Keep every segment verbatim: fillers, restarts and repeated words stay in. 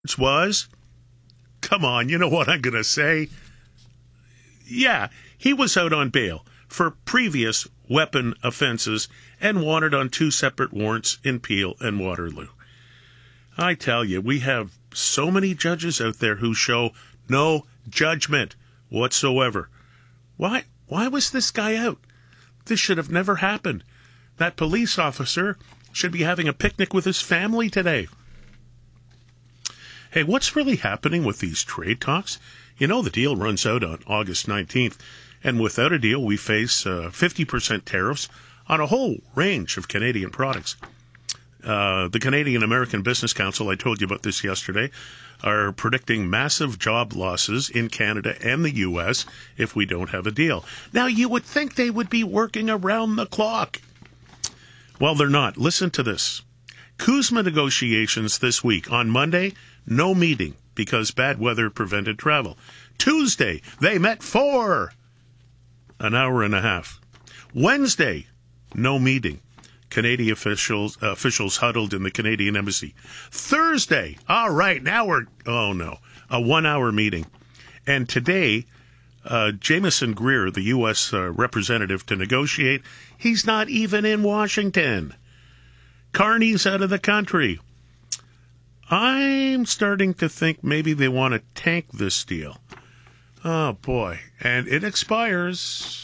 was, come on, you know what I'm going to say? Yeah, he was out on bail for previous weapon offenses and wanted on two separate warrants in Peel and Waterloo. I tell you, we have so many judges out there who show no judgment whatsoever. Why, why was this guy out? This should have never happened. That police officer should be having a picnic with his family today. Hey, what's really happening with these trade talks? You know, the deal runs out on August nineteenth, and without a deal, we face uh, fifty percent tariffs on a whole range of Canadian products. Uh, the Canadian American Business Council, I told you about this yesterday, are predicting massive job losses in Canada and the U S if we don't have a deal. Now, you would think they would be working around the clock. Well, they're not. Listen to this. CUSMA negotiations this week. On Monday, no meeting because bad weather prevented travel. Tuesday, they met for an hour and a half. Wednesday, no meeting. Canadian officials uh, officials huddled in the Canadian Embassy. Thursday, all right, now we're, oh no, a one-hour meeting. And today, uh, Jameson Greer, the U S uh, representative to negotiate, he's not even in Washington. Carney's out of the country. I'm starting to think maybe they want to tank this deal. Oh, boy. And it expires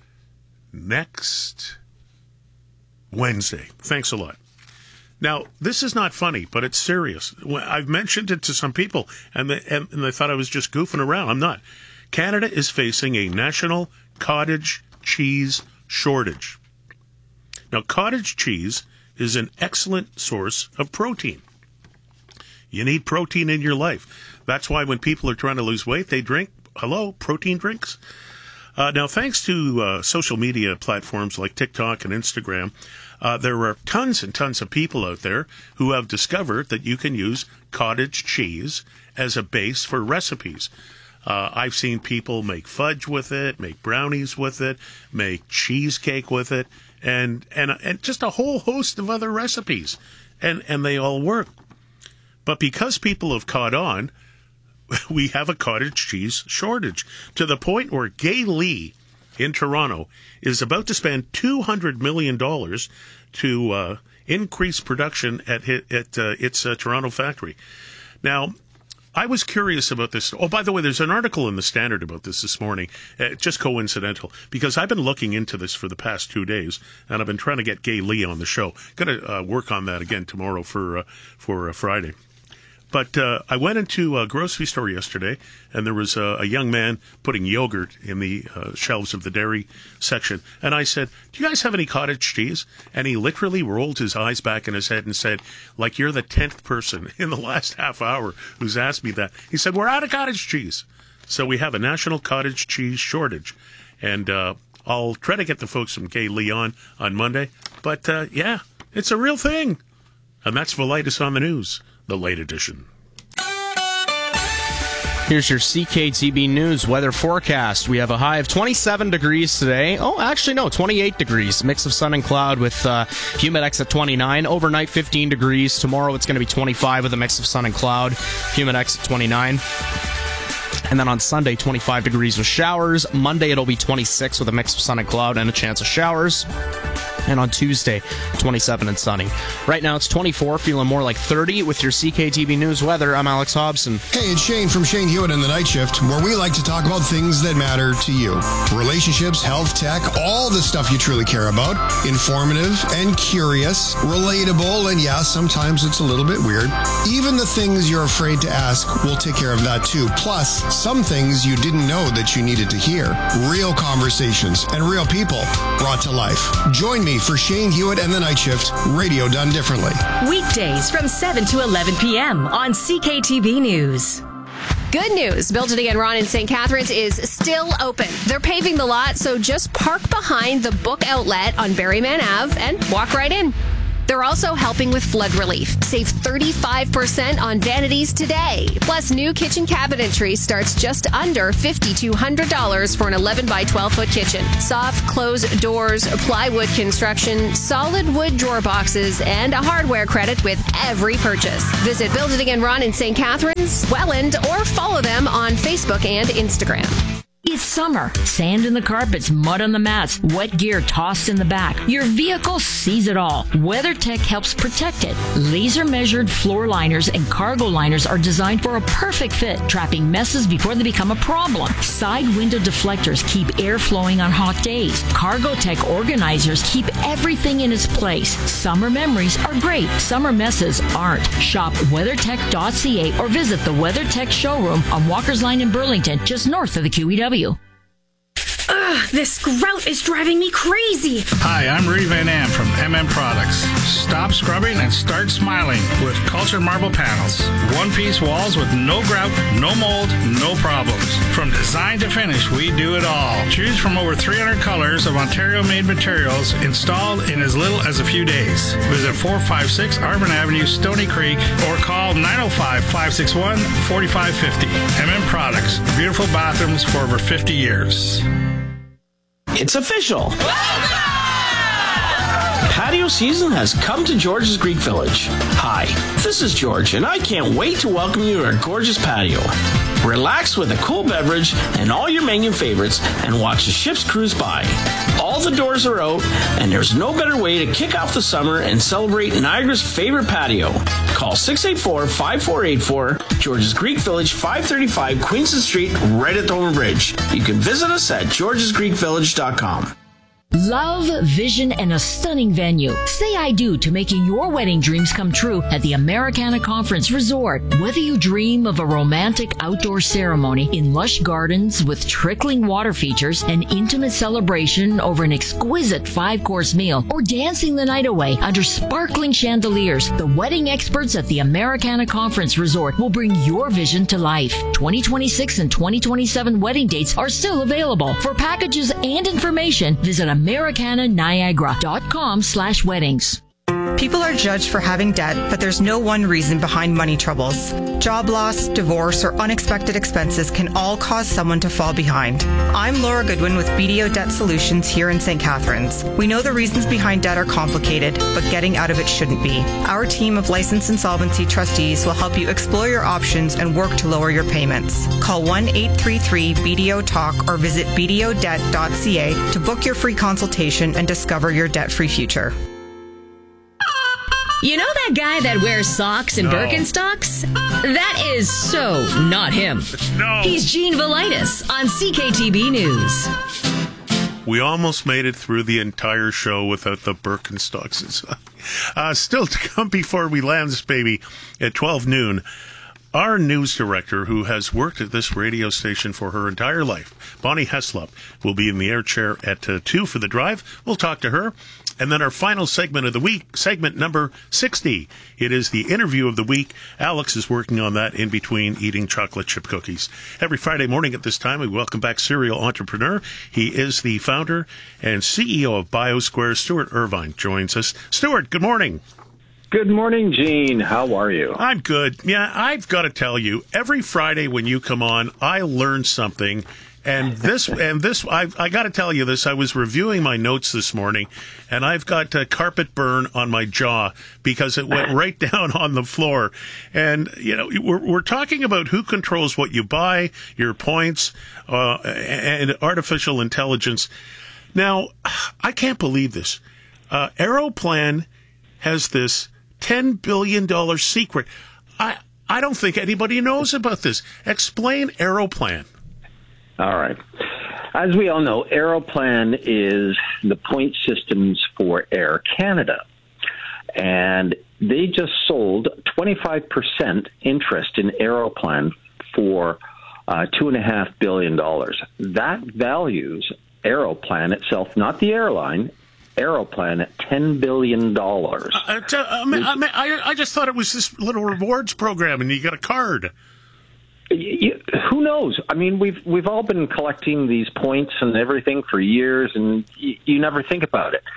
next Wednesday. Thanks a lot. Now, this is not funny, but it's serious. I've mentioned it to some people, and they, and they thought I was just goofing around. I'm not. Canada is facing a national cottage cheese shortage. Now, cottage cheese is an excellent source of protein. You need protein in your life. That's why when people are trying to lose weight, they drink, hello, protein drinks. Uh, now, thanks to uh, social media platforms like TikTok and Instagram, uh, there are tons and tons of people out there who have discovered that you can use cottage cheese as a base for recipes. Uh, I've seen people make fudge with it, make brownies with it, make cheesecake with it, and and and just a whole host of other recipes, and and they all work. But because people have caught on, we have a cottage cheese shortage to the point where Gay Lee in Toronto is about to spend two hundred million dollars to uh, increase production at, at uh, its uh, Toronto factory. Now, I was curious about this. Oh, by the way, there's an article in the Standard about this this morning. Uh, just coincidental, because I've been looking into this for the past two days, and I've been trying to get Gay Lee on the show. Going to uh, work on that again tomorrow for uh, for uh, Friday. But uh, I went into a grocery store yesterday, and there was a, a young man putting yogurt in the uh, shelves of the dairy section. And I said, do you guys have any cottage cheese? And he literally rolled his eyes back in his head and said, like, you're the tenth person in the last half hour who's asked me that. He said, we're out of cottage cheese. So we have a national cottage cheese shortage. And uh, I'll try to get the folks from Gay Lee on on Monday. But, uh, yeah, it's a real thing. And that's Velitis on the News. The late edition. Here's your C K T B News weather forecast. We have a high of twenty-seven degrees today. Oh, actually, no, twenty-eight degrees. Mix of sun and cloud with uh, Humidex at twenty-nine. Overnight, fifteen degrees. Tomorrow, it's going to be twenty-five with a mix of sun and cloud. Humidex at twenty-nine. And then on Sunday, twenty-five degrees with showers. Monday, it'll be twenty-six with a mix of sun and cloud and a chance of showers. And on Tuesday, twenty-seven and sunny. Right now, it's twenty-four, feeling more like thirty with your C K T B News weather. I'm Alex Hobson. Hey, it's Shane from Shane Hewitt in the Night Shift, where we like to talk about things that matter to you. Relationships, health, tech, all the stuff you truly care about. Informative and curious, relatable, and yeah, sometimes it's a little bit weird. Even the things you're afraid to ask, we'll take care of that too. Plus, some things you didn't know that you needed to hear. Real conversations and real people brought to life. Join me for Shane Hewitt and the Night Shift, radio done differently. Weekdays from seven to eleven p.m. on C K T B News. Good news. Build It Again Ron in Saint Catharines is still open. They're paving the lot, so just park behind the book outlet on Berryman Avenue and walk right in. They're also helping with flood relief. Save thirty-five percent on vanities today. Plus, new kitchen cabinetry starts just under five thousand two hundred dollars for an eleven by twelve foot kitchen. Soft close doors, plywood construction, solid wood drawer boxes, and a hardware credit with every purchase. Visit Build It Again Ron in Saint Catharines, Welland, or follow them on Facebook and Instagram. It's summer. Sand in the carpets, mud on the mats, wet gear tossed in the back. Your vehicle sees it all. WeatherTech helps protect it. Laser-measured floor liners and cargo liners are designed for a perfect fit, trapping messes before they become a problem. Side window deflectors keep air flowing on hot days. CargoTech organizers keep everything in its place. Summer memories are great. Summer messes aren't. Shop weathertech dot c a or visit the WeatherTech showroom on Walker's Line in Burlington, just north of the Q E W. Ugh, this grout is driving me crazy. Hi, I'm Rudy Van Am from M M Products. Stop scrubbing and start smiling with cultured marble panels. One-piece walls with no grout, no mold, no problems. From design to finish, we do it all. Choose from over three hundred colors of Ontario-made materials installed in as little as a few days. Visit four five six Arvin Avenue, Stony Creek, or call nine oh five, five six one, four five five oh. M M Products. Beautiful bathrooms for over fifty years. It's official. Patio season has come to George's Greek Village. Hi, this is George, and I can't wait to welcome you to our gorgeous patio. Relax with a cool beverage and all your menu favorites and watch the ships cruise by. All the doors are out, and there's no better way to kick off the summer and celebrate Niagara's favorite patio. Call six eight four, five four eight four, George's Greek Village, five thirty-five Queenston Street, right at the Homer Bridge. You can visit us at georges greek village dot com. Love, vision, and a stunning venue. Say I do to making your wedding dreams come true at the Americana Conference Resort. Whether you dream of a romantic outdoor ceremony in lush gardens with trickling water features, an intimate celebration over an exquisite five-course meal, or dancing the night away under sparkling chandeliers, the wedding experts at the Americana Conference Resort will bring your vision to life. twenty twenty-six and twenty twenty-seven wedding dates are still available. For packages and information, visit americana niagara dot com slash weddings. People are judged for having debt, but there's no one reason behind money troubles. Job loss, divorce, or unexpected expenses can all cause someone to fall behind. I'm Laura Goodwin with B D O Debt Solutions here in Saint Catharines. We know the reasons behind debt are complicated, but getting out of it shouldn't be. Our team of licensed insolvency trustees will help you explore your options and work to lower your payments. Call one eight three three B D O talk or visit b d o debt dot c a to book your free consultation and discover your debt-free future. You know that guy that wears socks and No. Birkenstocks? That is so not him. No. He's Gene Velitis on C K T B News. We almost made it through the entire show without the Birkenstocks. Uh, still to come before we land this baby at twelve noon. Our news director, who has worked at this radio station for her entire life, Bonnie Heslop, will be in the air chair at uh, two for the drive. We'll talk to her. And then our final segment of the week, segment number sixty. It is the interview of the week. Alex is working on that in between eating chocolate chip cookies. Every Friday morning at this time, we welcome back serial entrepreneur. He is the founder and C E O of BioSquare. Stuart Irvine joins us. Stuart, good morning. Good morning, Gene. How are you? I'm good. Yeah, I've got to tell you, every Friday when you come on, I learn something. And this, and this, I, I got to tell you this. I was reviewing my notes this morning, and I've got a carpet burn on my jaw because it went right down on the floor. And you know, we're we're talking about who controls what you buy, your points, uh, and artificial intelligence. Now, I can't believe this. Uh, Aeroplan has this ten billion dollars secret. I I don't think anybody knows about this. Explain Aeroplan. All right. As we all know, Aeroplan is the point systems for Air Canada. And they just sold twenty-five percent interest in Aeroplan for uh, two point five billion dollars. That values Aeroplan itself, not the airline, Aeroplan at ten billion dollars. Uh, t- I, mean, I, mean, I, I just thought it was this little rewards program and you get a card. You, who knows? I mean, we've we've all been collecting these points and everything for years, and you, you never think about it.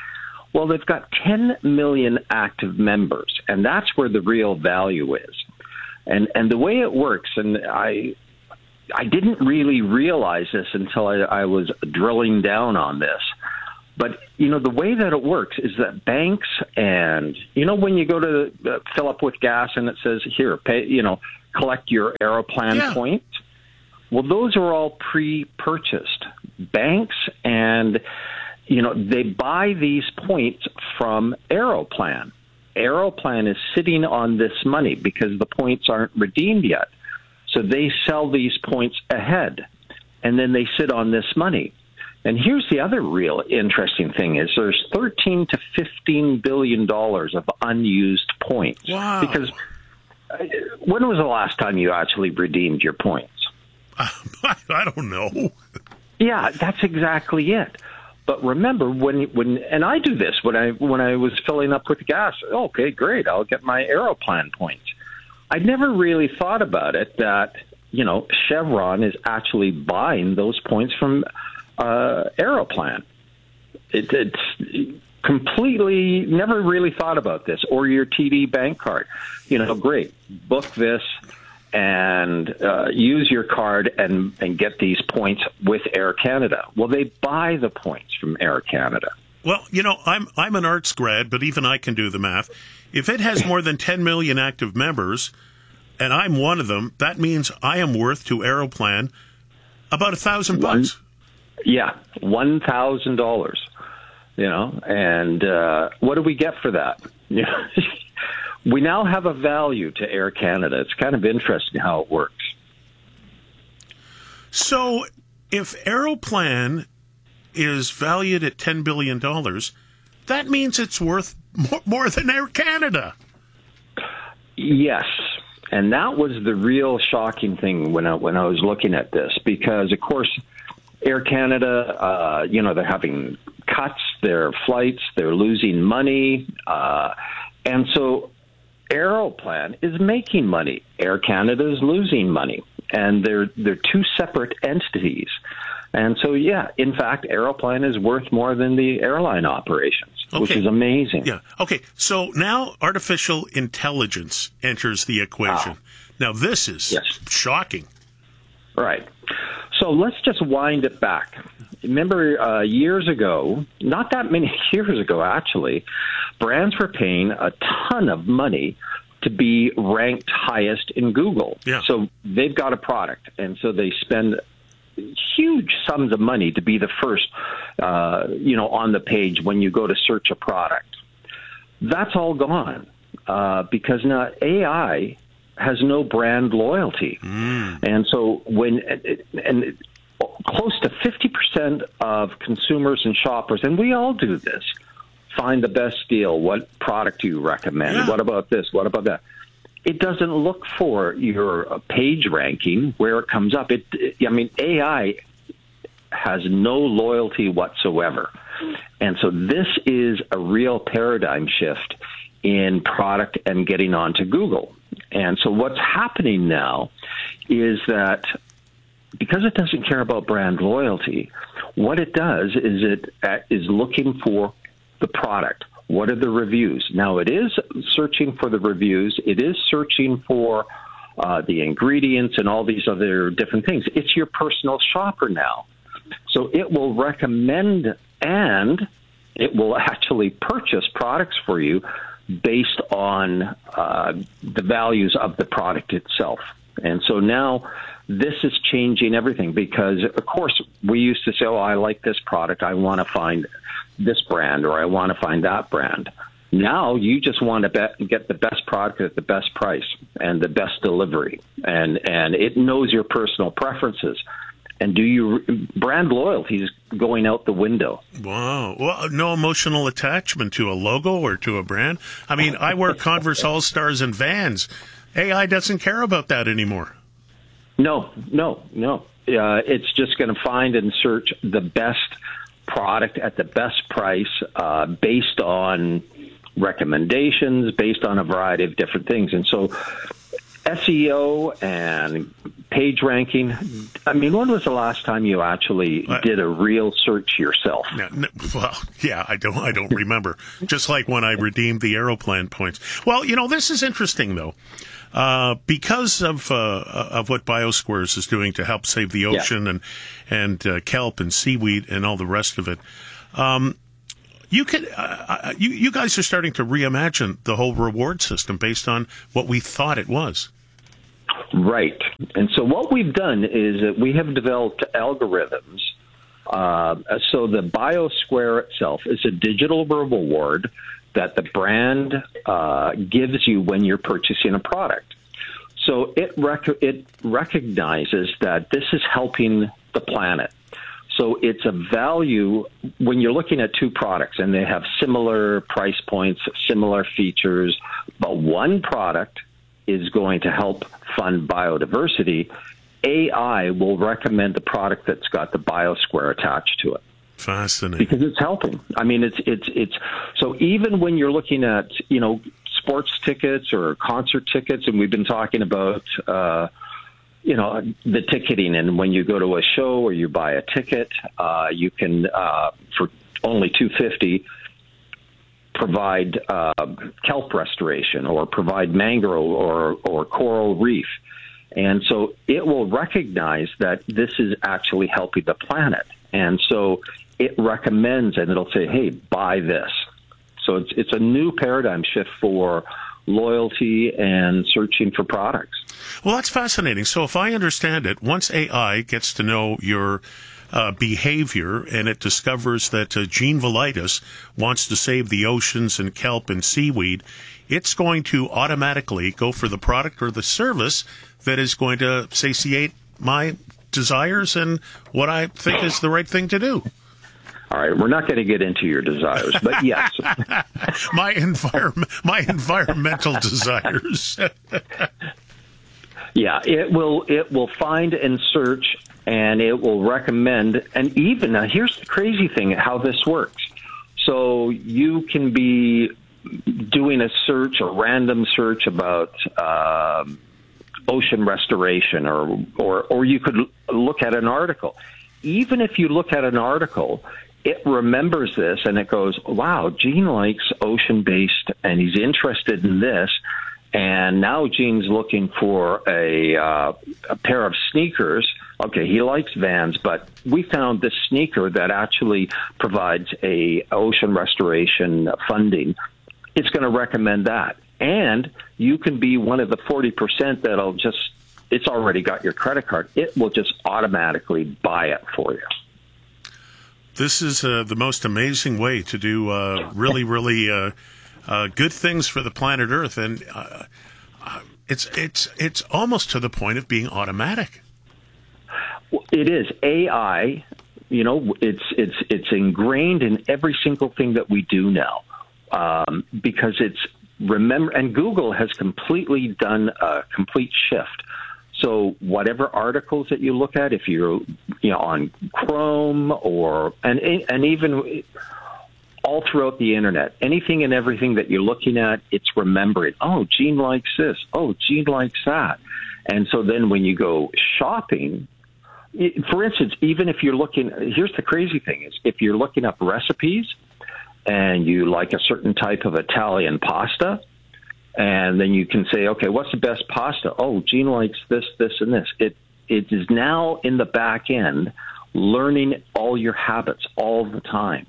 Well, they've got ten million active members, and that's where the real value is. And and the way it works, and I I didn't really realize this until I, I was drilling down on this, but, you know, the way that it works is that banks and, you know, when you go to uh, fill up with gas and it says, here, pay, you know, collect your Aeroplan yeah. points. Well, those are all pre-purchased. Banks and, you know, they buy these points from Aeroplan. Aeroplan is sitting on this money because the points aren't redeemed yet. So they sell these points ahead, and then they sit on this money. And here's the other real interesting thing is there's thirteen to fifteen billion dollars of unused points. Wow. Because uh, when was the last time you actually redeemed your points? I don't know. Yeah, that's exactly it. But remember, when when and I do this when I when I was filling up with gas. Okay, great, I'll get my Aeroplan points. I never really thought about it that, you know, Chevron is actually buying those points from uh, Aeroplan. It, it's completely never really thought about this. Or your T D Bank card. You know, great, book this and uh, use your card and, and get these points with Air Canada. Well, they buy the points from Air Canada. Well, you know, I'm I'm an arts grad, but even I can do the math. If it has more than ten million active members, and I'm one of them, that means I am worth to Aeroplan about a thousand bucks. Yeah, one thousand dollars. You know, and uh, what do we get for that? You know, we now have a value to Air Canada. It's kind of interesting how it works. So, if Aeroplan is valued at ten billion dollars, that means it's worth more, more than Air Canada. Yes, and that was the real shocking thing when I, when I was looking at this, because, of course, Air Canada, uh, you know, they're having cuts, their flights, they're losing money, uh, and so Aeroplan is making money. Air Canada is losing money, and they're they're two separate entities. And so, yeah, in fact, Aeroplan is worth more than the airline operations, okay. which is amazing. Yeah. Okay. So now artificial intelligence enters the equation. Wow. Now, this is yes. shocking. Right. So let's just wind it back. Remember, uh, years ago, not that many years ago, actually, brands were paying a ton of money to be ranked highest in Google. Yeah. So they've got a product, and so they spend huge sums of money to be the first, uh, you know, on the page when you go to search a product. That's all gone uh, because now A I has no brand loyalty. Mm. And so when, and close to fifty percent of consumers and shoppers, and we all do this, find the best deal. What product do you recommend? Yeah. What about this? What about that? It doesn't look for your page ranking where it comes up. It, it, I mean, A I has no loyalty whatsoever. And so this is a real paradigm shift in product and getting onto Google. And so what's happening now is that because it doesn't care about brand loyalty, what it does is it uh, is looking for the product. What are the reviews? Now, it is searching for the reviews. It is searching for uh, the ingredients and all these other different things. It's your personal shopper now. So it will recommend and it will actually purchase products for you based on uh, the values of the product itself. And so now this is changing everything because, of course, we used to say, oh, I like this product. I want to find this brand or I want to find that brand. Now you just want to bet, get the best product at the best price and the best delivery. And, and it knows your personal preferences. And do you brand loyalty is going out the window? Wow. Well, no emotional attachment to a logo or to a brand. I mean, I wear Converse All-Stars and Vans. A I doesn't care about that anymore. No, no, no. Uh, it's just going to find and search the best product at the best price uh, based on recommendations, based on a variety of different things. And so S E O and page ranking. I mean, when was the last time you actually did a real search yourself? No, no, well, yeah, I don't. I don't remember. Just like when I redeemed the Aeroplan points. Well, you know, this is interesting though, uh, because of uh, of what BioSquares is doing to help save the ocean yeah. and and uh, kelp and seaweed and all the rest of it. Um, You could, uh, you, you guys are starting to reimagine the whole reward system based on what we thought it was. Right. And so what we've done is that we have developed algorithms. Uh, so the BioSquare itself is a digital reward that the brand uh, gives you when you're purchasing a product. So it rec- it recognizes that this is helping the planet. So it's a value when you're looking at two products and they have similar price points, similar features, but one product is going to help fund biodiversity. A I will recommend the product that's got the BioSquare attached to it. Fascinating. Because it's helping. I mean, it's it's it's so even when you're looking at, you know, sports tickets or concert tickets, and we've been talking about uh you know, the ticketing, and when you go to a show or you buy a ticket, uh, you can, uh, for only two hundred fifty dollars, provide uh, kelp restoration or provide mangrove or, or coral reef. And so it will recognize that this is actually helping the planet. And so it recommends, and it'll say, hey, buy this. So it's, it's a new paradigm shift for loyalty and searching for products. Well, that's fascinating. So if I understand it, once A I gets to know your uh, behavior and it discovers that uh, Gene Velitis wants to save the oceans and kelp and seaweed, it's going to automatically go for the product or the service that is going to satiate my desires and what I think is the right thing to do. All right, we're not going to get into your desires, but yes. my environment, my environmental desires. Yeah, it will it will find and search, and it will recommend. And even, now here's the crazy thing, how this works. So you can be doing a search, a random search about uh, ocean restoration, or, or, or you could look at an article. Even if you look at an article, it remembers this, and it goes, wow, Gene likes ocean-based, and he's interested in this. And now Gene's looking for a, uh, a pair of sneakers. Okay, he likes Vans, but we found this sneaker that actually provides a ocean restoration funding. It's going to recommend that. And you can be one of the forty percent that'll just, it's already got your credit card. It will just automatically buy it for you. This is uh, the most amazing way to do uh, really, really uh, uh, good things for the planet Earth, and uh, it's it's it's almost to the point of being automatic. It is A I. You know, it's it's it's ingrained in every single thing that we do now, um, because it's remember. And Google has completely done a complete shift. So whatever articles that you look at, if you're, you know, on Chrome or and and even all throughout the internet, anything and everything that you're looking at, it's remembering. Oh, Gene likes this. Oh, Gene likes that. And so then when you go shopping, for instance, even if you're looking, here's the crazy thing is if you're looking up recipes and you like a certain type of Italian pasta, and then you can say, okay, what's the best pasta? Oh, Gene likes this, this, and this. It it is now in the back end learning all your habits all the time.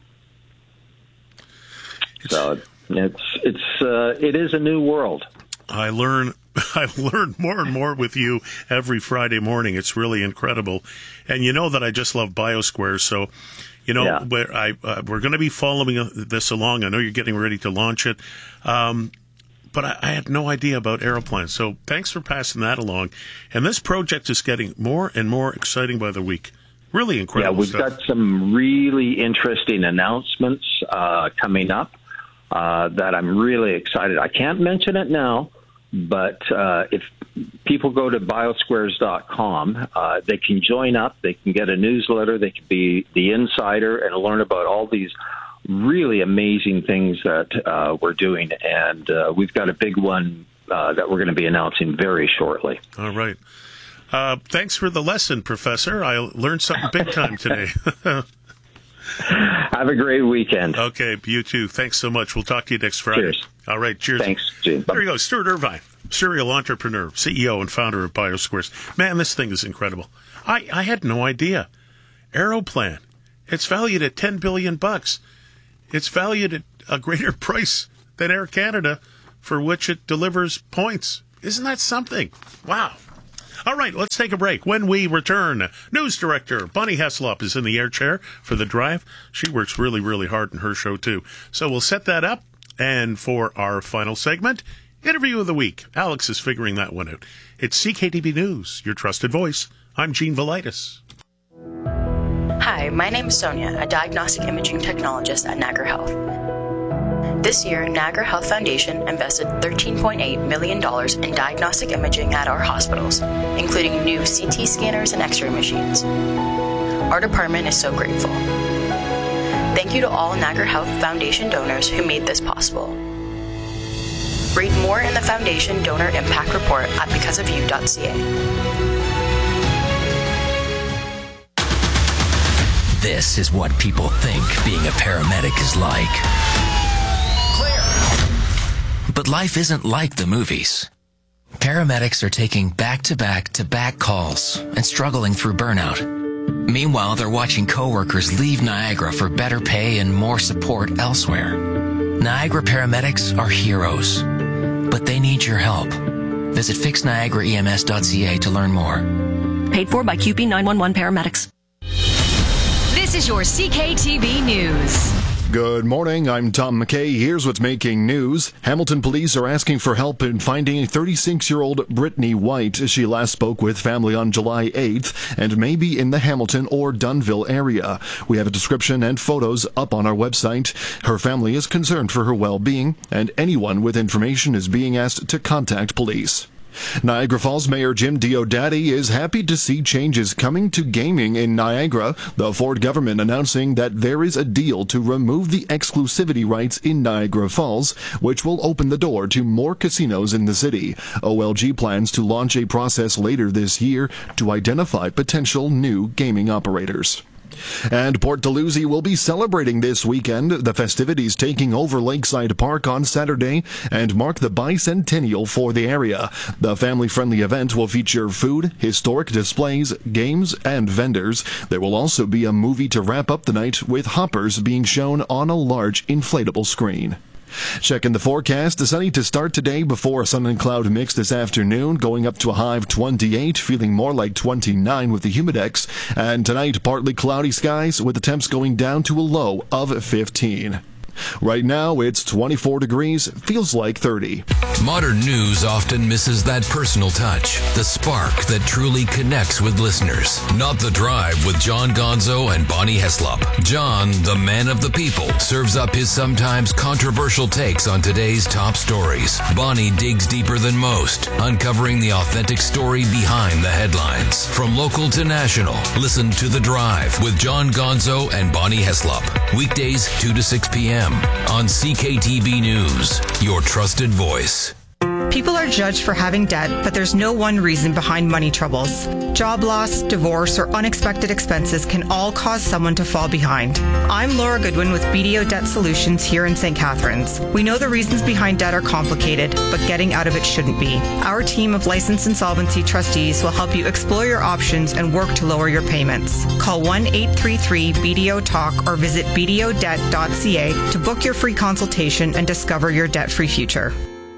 It's, so it's it's uh, it is a new world. I learn I learn more and more with you every Friday morning. It's really incredible, and you know that I just love BioSquare. So, you know, yeah. we're, I, uh, we're going to be following this along. I know you're getting ready to launch it. Um, But I, I had no idea about Aeroplan, so thanks for passing that along. And this project is getting more and more exciting by the week. Really incredible Yeah, we've stuff. got some really interesting announcements uh, coming up uh, that I'm really excited. I can't mention it now, but uh, if people go to biosquares dot com, uh, they can join up, they can get a newsletter, they can be the insider and learn about all these really amazing things that uh, we're doing. And uh, we've got a big one uh, that we're going to be announcing very shortly. All right. Uh, thanks for the lesson, Professor. I learned something big time today. Have a great weekend. Okay, you too. Thanks so much. We'll talk to you next Friday. Cheers. All right, cheers. Thanks, Gene. There you go, Stuart Irvine, serial entrepreneur, C E O and founder of BioSquares. Man, this thing is incredible. I, I had no idea. Aeroplan, it's valued at ten billion bucks. It's valued at a greater price than Air Canada, for which it delivers points. Isn't that something? Wow. All right, let's take a break. When we return, news director Bonnie Heslop is in the air chair for The Drive. She works really, really hard in her show, too. So we'll set that up. And for our final segment, interview of the week. Alex is figuring that one out. It's C K T B News, your trusted voice. I'm Gene Velitis. Hi, my name is Sonia, a diagnostic imaging technologist at Niagara Health. This year, Niagara Health Foundation invested thirteen point eight million dollars in diagnostic imaging at our hospitals, including new C T scanners and X-ray machines. Our department is so grateful. Thank you to all Niagara Health Foundation donors who made this possible. Read more in the Foundation Donor Impact Report at because of you dot c a. This is what people think being a paramedic is like. But life isn't like the movies. Paramedics are taking back-to-back-to-back calls and struggling through burnout. Meanwhile, they're watching coworkers leave Niagara for better pay and more support elsewhere. Niagara paramedics are heroes, but they need your help. Visit fix niagara e m s dot c a to learn more. Paid for by Q P nine one one Paramedics. This is your C K T B News. Good morning, I'm Tom McKay. Here's what's making news. Hamilton police are asking for help in finding thirty-six-year-old Brittany White. She last spoke with family on July eighth and may be in the Hamilton or Dunnville area. We have a description and photos up on our website. Her family is concerned for her well-being, and anyone with information is being asked to contact police. Niagara Falls Mayor Jim Diodati is happy to see changes coming to gaming in Niagara, the Ford government announcing that there is a deal to remove the exclusivity rights in Niagara Falls, which will open the door to more casinos in the city. O L G plans to launch a process later this year to identify potential new gaming operators. And Port Dalhousie will be celebrating this weekend, the festivities taking over Lakeside Park on Saturday and mark the bicentennial for the area. The family-friendly event will feature food, historic displays, games, and vendors. There will also be a movie to wrap up the night with hoppers being shown on a large inflatable screen. Checking the forecast, sunny to start today before a sun and cloud mix this afternoon, going up to a high of twenty-eight, feeling more like twenty-nine with the humidex. And tonight, partly cloudy skies with the temps going down to a low of fifteen. Right now, it's twenty-four degrees, feels like thirty. Modern news often misses that personal touch, the spark that truly connects with listeners. Not The Drive with John Gonzo and Bonnie Heslop. John, the man of the people, serves up his sometimes controversial takes on today's top stories. Bonnie digs deeper than most, uncovering the authentic story behind the headlines. From local to national, listen to The Drive with John Gonzo and Bonnie Heslop. Weekdays two to six p.m. on C K T B News, your trusted voice. People are judged for having debt, but there's no one reason behind money troubles. Job loss, divorce, or unexpected expenses can all cause someone to fall behind. I'm Laura Goodwin with B D O Debt Solutions here in Saint Catharines. We know the reasons behind debt are complicated, but getting out of it shouldn't be. Our team of licensed insolvency trustees will help you explore your options and work to lower your payments. Call one eight three three B D O talk or visit b d o debt dot c a to book your free consultation and discover your debt-free future.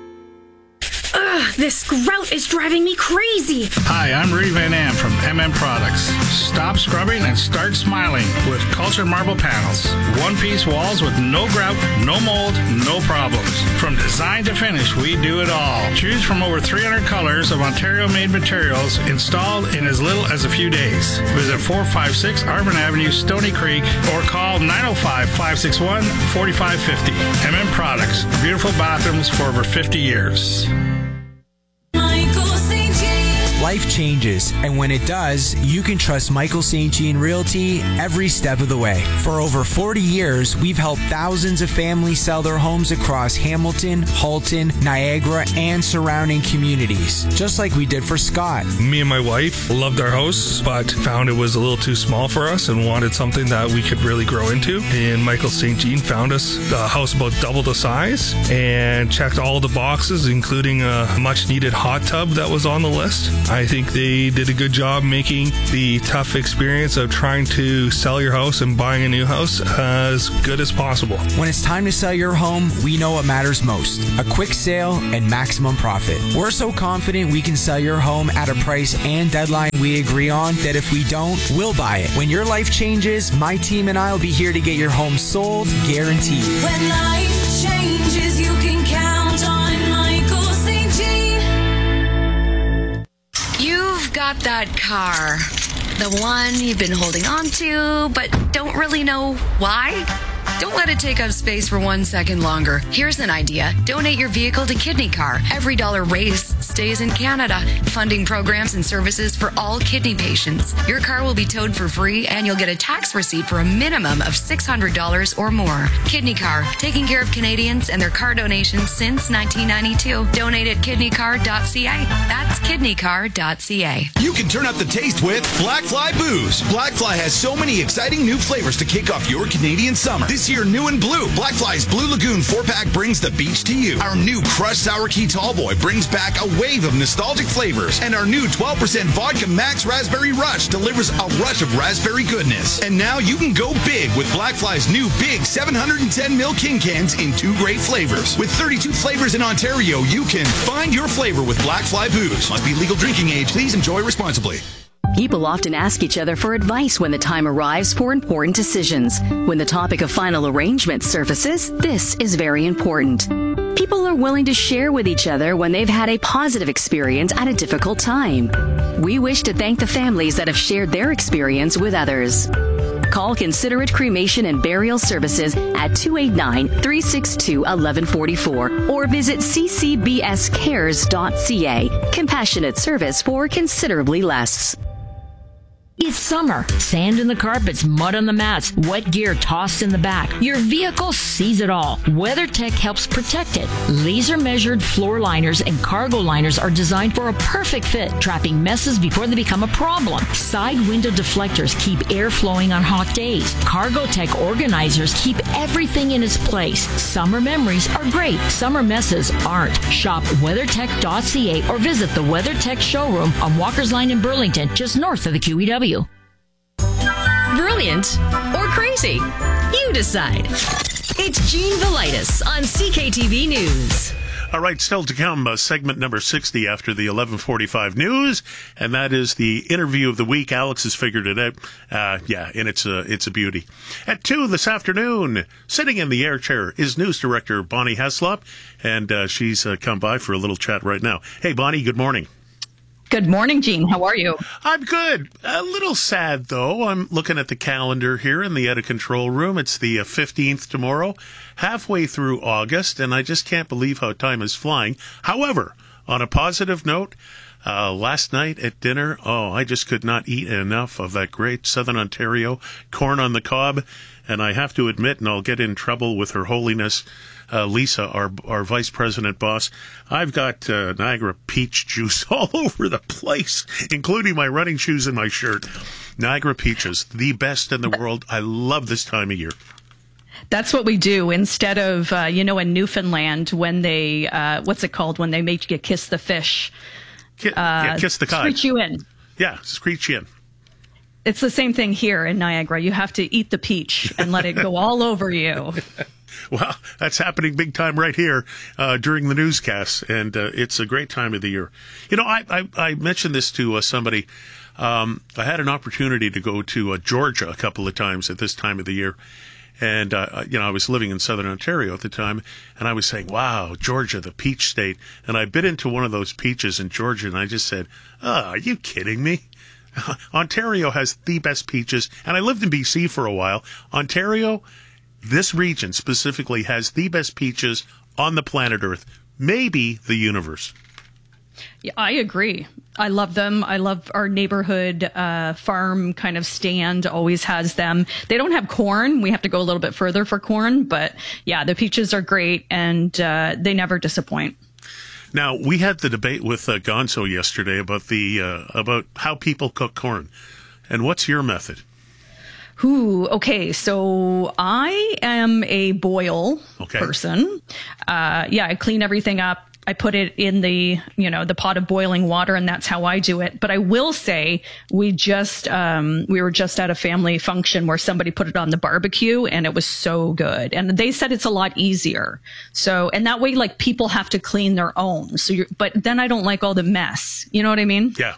Ugh, this grout is driving me crazy. Hi, I'm Rudy Van Am from M M Products. Stop scrubbing and start smiling with Culture Marble Panels. One-piece walls with no grout, no mold, no problems. From design to finish, we do it all. Choose from over three hundred colors of Ontario-made materials installed in as little as a few days. Visit four five six Arvin Avenue, Stony Creek, or call nine oh five, five six one, four five five oh. M M Products. Beautiful bathrooms for over fifty years. life changes, and when it does, you can trust Michael Saint Jean Realty every step of the way. For over forty years, we've helped thousands of families sell their homes across Hamilton, Halton, Niagara, and surrounding communities, just like we did for Scott. Me and my wife loved our house, but found it was a little too small for us and wanted something that we could really grow into. And Michael Saint Jean found us a house about double the size and checked all the boxes, including a much needed hot tub that was on the list. I think they did a good job making the tough experience of trying to sell your house and buying a new house as good as possible. When it's time to sell your home, we know what matters most: a quick sale and maximum profit. We're so confident we can sell your home at a price and deadline we agree on that if we don't, we'll buy it. When your life changes, my team and I will be here to get your home sold, guaranteed. When life changes, you can count on Michael Saint Jean. You've got that car, the one you've been holding on to, but don't really know why. Don't let it take up space for one second longer. Here's an idea. Donate your vehicle to Kidney Car. Every dollar raised stays in Canada, funding programs and services for all kidney patients. Your car will be towed for free, and you'll get a tax receipt for a minimum of six hundred dollars or more. Kidney Car, taking care of Canadians and their car donations since nineteen ninety-two. Donate at kidney car dot c a. That's kidney car dot c a. You can turn up the taste with Blackfly Booze. Blackfly has so many exciting new flavors to kick off your Canadian summer. This year, new and blue, Blackfly's Blue Lagoon four-pack brings the beach to you. Our new Crushed Sour Key Tallboy brings back a wave of nostalgic flavors. And our new twelve percent Vodka Max Raspberry Rush delivers a rush of raspberry goodness. And now you can go big with Blackfly's new big seven hundred ten milliliter King cans in two great flavors. With thirty-two flavors in Ontario, you can find your flavor with Blackfly Booze. Must be legal drinking age. Please enjoy responsibly. People often ask each other for advice when the time arrives for important decisions. When the topic of final arrangement surfaces, this is very important. People are willing to share with each other when they've had a positive experience at a difficult time. We wish to thank the families that have shared their experience with others. Call Considerate Cremation and Burial Services at two eight nine, three six two, one one four four or visit c c b s cares dot c a. Compassionate service for considerably less. It's summer. Sand in the carpets, mud on the mats, wet gear tossed in the back. Your vehicle sees it all. WeatherTech helps protect it. Laser-measured floor liners and cargo liners are designed for a perfect fit, trapping messes before they become a problem. Side window deflectors keep air flowing on hot days. Cargotech organizers keep everything in its place. Summer memories are great. Summer messes aren't. Shop weathertech dot c a or visit the WeatherTech showroom on Walker's Line in Burlington, just north of the Q E W. Brilliant or crazy? You decide. It's Gene Velitis on C K T V News. All right, still to come, uh, segment number sixty after the eleven forty-five news, and that is the interview of the week. Alex has figured it out. Uh, yeah, and it's a, it's a beauty. At two this afternoon, sitting in the air chair is news director Bonnie Heslop, and uh, she's uh, come by for a little chat right now. Hey, Bonnie, good morning. Good morning, Gene. How are you? I'm good. A little sad, though. I'm looking at the calendar here in the Edit Control Room. It's the uh, fifteenth tomorrow, halfway through August, and I just can't believe how time is flying. However, on a positive note, uh, last night at dinner, oh, I just could not eat enough of that great Southern Ontario corn on the cob, and I have to admit, and I'll get in trouble with Her Holiness Uh, Lisa, our our vice president boss, I've got uh, Niagara peach juice all over the place, including my running shoes and my shirt. Niagara peaches, the best in the world. I love this time of year. That's what we do instead of, uh, you know, in Newfoundland when they, uh, what's it called, when they make you kiss the fish. Ki- uh, yeah, kiss the cod. Screech you in. Yeah, screech you in. It's the same thing here in Niagara. You have to eat the peach and let it go all over you. Well, that's happening big time right here uh, during the newscasts, and uh, it's a great time of the year. You know, I, I, I mentioned this to uh, somebody. Um, I had an opportunity to go to uh, Georgia a couple of times at this time of the year. And, uh, you know, I was living in Southern Ontario at the time, and I was saying, wow, Georgia, the peach state. And I bit into one of those peaches in Georgia, and I just said, oh, are you kidding me? Ontario has the best peaches, and I lived in B C for a while. Ontario, this region specifically, has the best peaches on the planet Earth, maybe the universe. Yeah, I agree. I love them. I love our neighborhood uh, farm kind of stand always has them. They don't have corn. We have to go a little bit further for corn. But yeah, the peaches are great and uh, they never disappoint. Now, we had the debate with uh, Gonzo yesterday about the uh, about how people cook corn. And what's your method? Ooh, okay. So I am a boil okay. person. Uh, yeah, I clean everything up. I put it in the, you know, the pot of boiling water, and that's how I do it. But I will say we just, um, we were just at a family function where somebody put it on the barbecue and it was so good. And they said it's a lot easier. So, and that way, like, people have to clean their own. So you're, but then I don't like all the mess. You know what I mean? Yeah.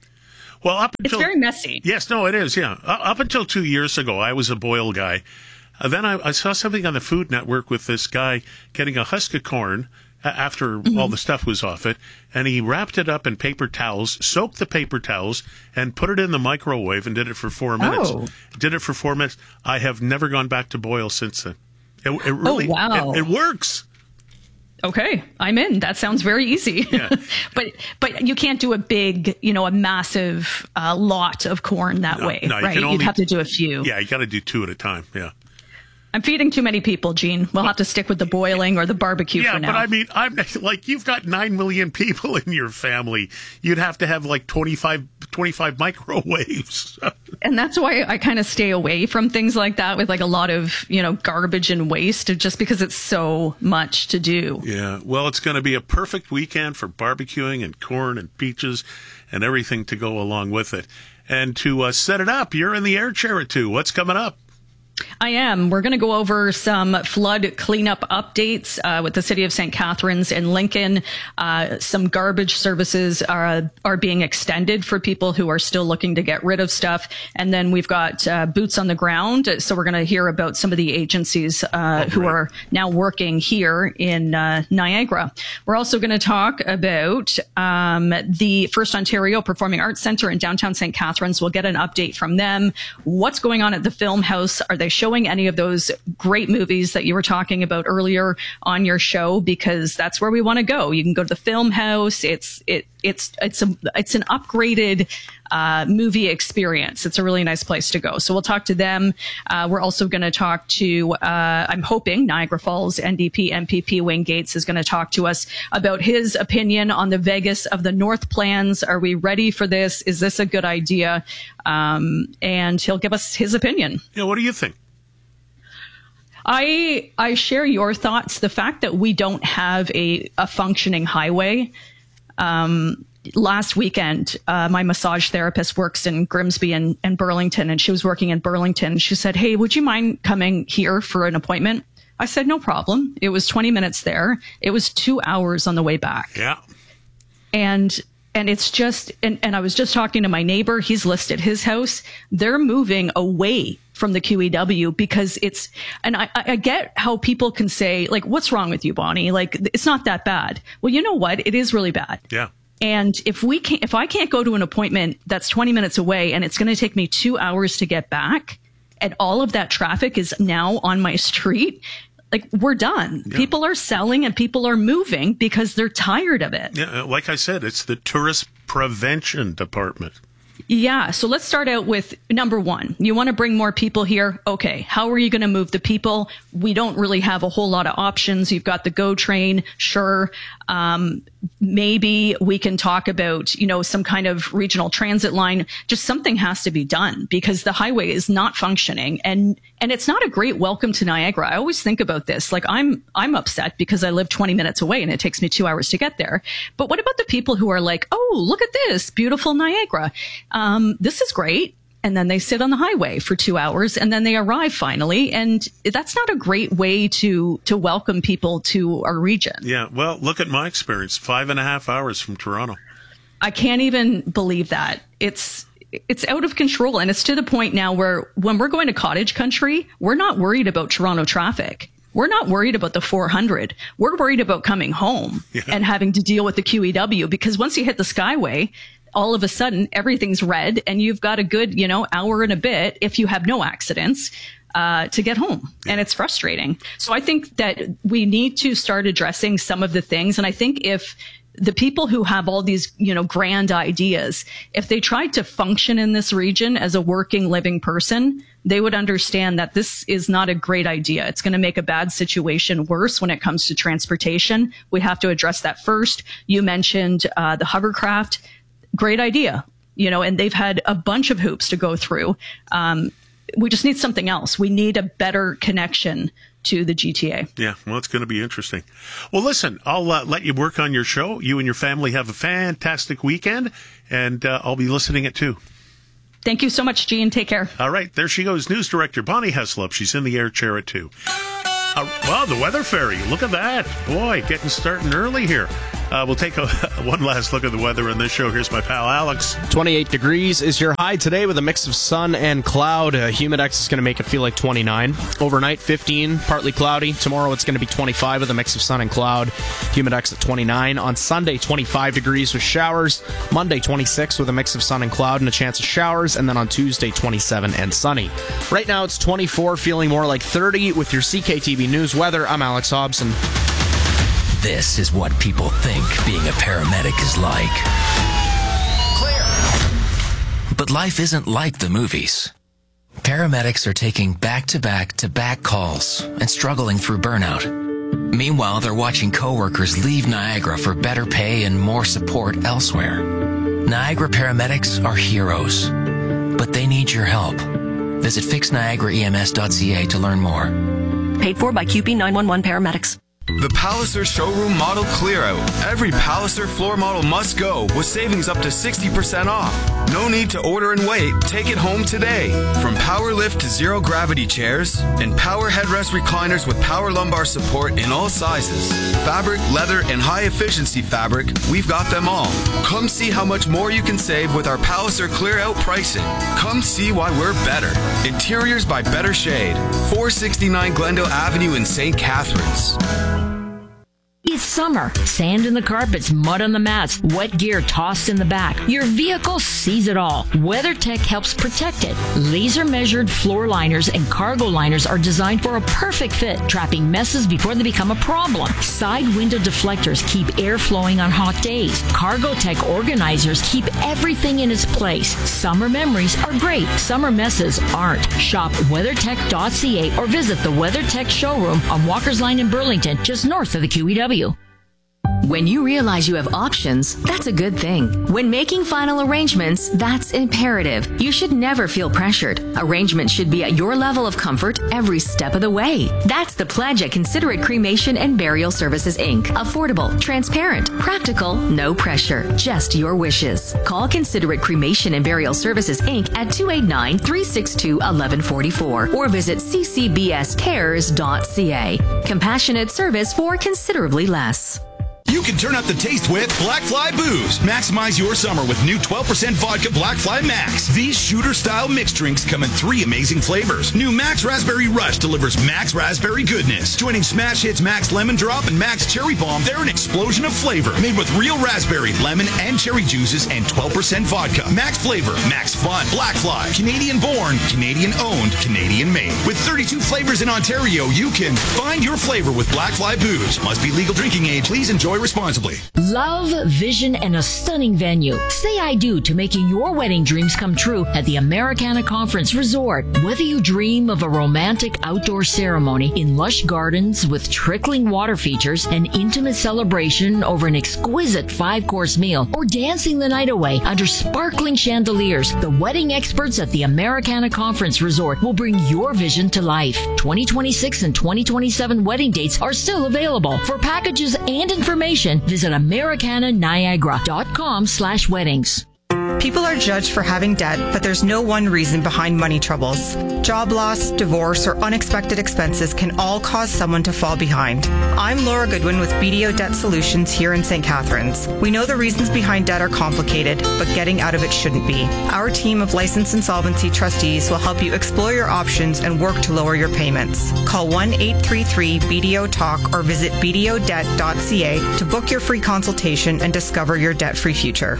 Well, up until, it's very messy. Yes, no, it is. Yeah. Uh, up until two years ago, I was a boil guy. Uh, then I, I saw something on the Food Network with this guy getting a husk of corn after mm-hmm. all the stuff was off it, and he wrapped it up in paper towels, soaked the paper towels, and put it in the microwave and did it for four minutes. Oh. Did it for four minutes. I have never gone back to boil since then. It, it really, oh, wow. It, it works. Okay, I'm in. That sounds very easy. Yeah. but but you can't do a big, you know, a massive uh, lot of corn that no, way, no, you right? can only, You'd have to do a few. Yeah, you got to do two at a time. Yeah. I'm feeding too many people, Gene. We'll have to stick with the boiling or the barbecue yeah, for now. Yeah, but I mean, I'm like, you've got nine million people in your family. You'd have to have like twenty-five, twenty-five microwaves. And that's why I kind of stay away from things like that with like a lot of, you know, garbage and waste, just because it's so much to do. Yeah. Well, it's going to be a perfect weekend for barbecuing and corn and peaches and everything to go along with it. And to uh, set it up, you're in the air chair at two. What's coming up? I am. We're going to go over some flood cleanup updates uh, with the city of Saint Catharines and Lincoln. Uh, some garbage services are are being extended for people who are still looking to get rid of stuff. And then we've got uh, boots on the ground. So we're going to hear about some of the agencies uh, who are now working here in uh, Niagara. We're also going to talk about um, the First Ontario Performing Arts Centre in downtown Saint Catharines. We'll get an update from them. What's going on at the Film House? Are they showing any of those great movies that you were talking about earlier on your show? Because that's where we want to go. You can go to the Film House. It's it it's it's a it's an upgraded uh, movie experience. It's a really nice place to go. So we'll talk to them. Uh, we're also going to talk to uh, I'm hoping Niagara Falls N D P M P P Wayne Gates is going to talk to us about his opinion on the Vegas of the North plans. Are we ready for this? Is this a good idea? Um, and he'll give us his opinion. Yeah, what do you think? I I share your thoughts. The fact that we don't have a, a functioning highway. Um, last weekend, uh, my massage therapist works in Grimsby and, and Burlington, and she was working in Burlington. She said, "Hey, would you mind coming here for an appointment?" I said, "No problem." It was twenty minutes there. It was two hours on the way back. Yeah. And And it's just, and, and I was just talking to my neighbor. He's listed his house. They're moving away from the Q E W because it's, and I, I get how people can say, like, what's wrong with you, Bonnie? Like, it's not that bad. Well, you know what? It is really bad. Yeah. And if we can't, if I can't go to an appointment that's twenty minutes away and it's going to take me two hours to get back, and all of that traffic is now on my street, like, we're done. Yeah. People are selling and people are moving because they're tired of it. Yeah, like I said, it's the tourist prevention department. Yeah. So let's start out with number one. You want to bring more people here? Okay. How are you going to move the people? We don't really have a whole lot of options. You've got the GO train. Sure. Um, maybe we can talk about, you know, some kind of regional transit line. Just something has to be done because the highway is not functioning, and, and it's not a great welcome to Niagara. I always think about this. Like, I'm, I'm upset because I live twenty minutes away and it takes me two hours to get there. But what about the people who are like, oh, look at this beautiful Niagara. Um, this is great. And then they sit on the highway for two hours and then they arrive finally. And that's not a great way to, to welcome people to our region. Yeah. Well, look at my experience. Five and a half hours from Toronto. I can't even believe that. It's, it's out of control. And it's to the point now where when we're going to cottage country, we're not worried about Toronto traffic. We're not worried about the four hundred. We're worried about coming home yeah. and having to deal with the Q E W, because once you hit the Skyway, all of a sudden everything's red and you've got a good, you know, hour and a bit, if you have no accidents, uh, to get home. Yeah. And it's frustrating. So I think that we need to start addressing some of the things. And I think if the people who have all these, you know, grand ideas, if they tried to function in this region as a working, living person, they would understand that this is not a great idea. It's going to make a bad situation worse when it comes to transportation. We have to address that first. You mentioned uh, the hovercraft. Great idea, you know, and they've had a bunch of hoops to go through. Um, we just need something else. We need a better connection to the G T A. Yeah, well, it's going to be interesting. Well, listen, I'll uh, let you work on your show. You and your family have a fantastic weekend, and uh, I'll be listening it too. Thank you so much, Gene. Take care. All right, there she goes, news director Bonnie Heslop. She's in the air chair at two. Uh, wow, the weather fairy. Look at that. Boy, getting starting early here. Uh, we'll take a, one last look at the weather in this show. Here's my pal Alex. twenty-eight degrees is your high today with a mix of sun and cloud. Uh, Humidex is going to make it feel like twenty-nine. Overnight, fifteen, partly cloudy. Tomorrow it's going to be twenty-five with a mix of sun and cloud. Humidex at twenty-nine. On Sunday, twenty-five degrees with showers. Monday, twenty-six with a mix of sun and cloud and a chance of showers. And then on Tuesday, twenty-seven and sunny. Right now it's twenty-four, feeling more like thirty with your C K T V News weather. I'm Alex Hobson. This is what people think being a paramedic is like. Clear. But life isn't like the movies. Paramedics are taking back-to-back-to-back calls and struggling through burnout. Meanwhile, they're watching coworkers leave Niagara for better pay and more support elsewhere. Niagara paramedics are heroes, but they need your help. Visit fix niagara E M S dot C A to learn more. Paid for by Q P nine one one Paramedics. The Palliser Showroom Model Clear Out. Every Palliser floor model must go with savings up to sixty percent off. No need to order and wait. Take it home today. From power lift to zero gravity chairs and power headrest recliners with power lumbar support in all sizes. Fabric, leather, and high efficiency fabric, we've got them all. Come see how much more you can save with our Palliser Clear Out pricing. Come see why we're better. Interiors by Better Shade. four sixty-nine Glendale Avenue in Saint Catharines. It's summer. Sand in the carpets, mud on the mats, wet gear tossed in the back. Your vehicle sees it all. WeatherTech helps protect it. Laser-measured floor liners and cargo liners are designed for a perfect fit, trapping messes before they become a problem. Side window deflectors keep air flowing on hot days. CargoTech organizers keep everything in its place. Summer memories are great. Summer messes aren't. Shop weathertech dot c a or visit the WeatherTech showroom on Walker's Line in Burlington, just north of the Q E W. When you realize you have options, that's a good thing. When making final arrangements, that's imperative. You should never feel pressured. Arrangements should be at your level of comfort every step of the way. That's the pledge at Considerate Cremation and Burial Services, Incorporated. Affordable, transparent, practical, no pressure, just your wishes. Call Considerate Cremation and Burial Services, Incorporated at two eight nine, three six two, one one four four or visit c c b s cares dot c a. Compassionate service for considerably less. You can turn up the taste with Black Fly Booze. Maximize your summer with new twelve percent vodka Black Fly Max. These shooter-style mixed drinks come in three amazing flavors. New Max Raspberry Rush delivers Max Raspberry goodness. Joining Smash Hits Max Lemon Drop and Max Cherry Bomb, they're an explosion of flavor. Made with real raspberry, lemon, and cherry juices and twelve percent vodka. Max flavor, Max fun. Black Fly. Canadian-born, Canadian-owned, Canadian-made. With thirty-two flavors in Ontario, you can find your flavor with Black Fly Booze. Must be legal drinking age. Please enjoy responsibly. Love, vision, and a stunning venue. Say I do to making your wedding dreams come true at the Americana Conference Resort. Whether you dream of a romantic outdoor ceremony in lush gardens with trickling water features, an intimate celebration over an exquisite five-course meal, or dancing the night away under sparkling chandeliers, the wedding experts at the Americana Conference Resort will bring your vision to life. twenty twenty-six and twenty twenty-seven wedding dates are still available. For packages and information, visit americana niagara dot com slash weddings. People are judged for having debt, but there's no one reason behind money troubles. Job loss, divorce, or unexpected expenses can all cause someone to fall behind. I'm Laura Goodwin with B D O Debt Solutions here in Saint Catharines. We know the reasons behind debt are complicated, but getting out of it shouldn't be. Our team of licensed insolvency trustees will help you explore your options and work to lower your payments. Call one eight three three B D O talk or visit b d o debt dot c a to book your free consultation and discover your debt-free future.